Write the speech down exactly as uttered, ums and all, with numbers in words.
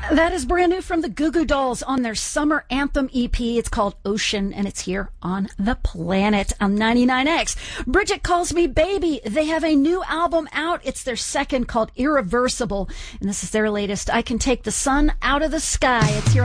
That is brand new from the Goo Goo Dolls on their summer anthem E P. It's called Ocean, and it's here on The Planet on ninety-nine X. Bridget Calls Me Baby. They have a new album out. It's their second, called Irreversible, and this is their latest, I Can Take the Sun Out of the Sky. It's here